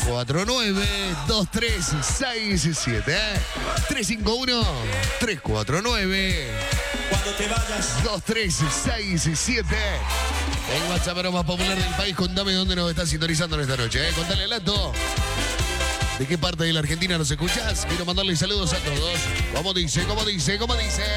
349-2367. 351-349. Cuando te vayas. 2367. El WhatsApp más popular del país. Contame dónde nos estás sintonizando en esta noche. Contale al Lato. ¿De qué parte de la Argentina nos escuchás? Quiero mandarle saludos a todos. ¿Cómo dice? ¿Cómo dice? ¿Cómo dice?